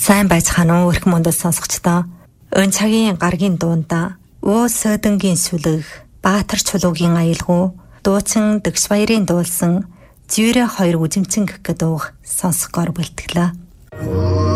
Сайн байцгаана уу өрх мөндөл сонсогчдоо. Өн цагийн гаргийн дуунда Өө Сөдөнгийн сүлэг, Баатар чулуугийн аялгуу, дуучин Дэгш баярын дуулсан Жирэ хоёр үзэмцэн гэх дууг сонсохоор бэлтгэлээ.